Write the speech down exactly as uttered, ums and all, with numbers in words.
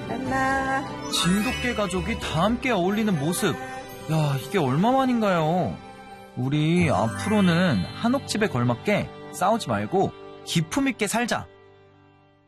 엄마. 진돗개 가족이 다 함께 어울리는 모습. 야, 이게 얼마만인가요? 우리 앞으로는 한옥집에 걸맞게 싸우지 말고 기품 있게 살자.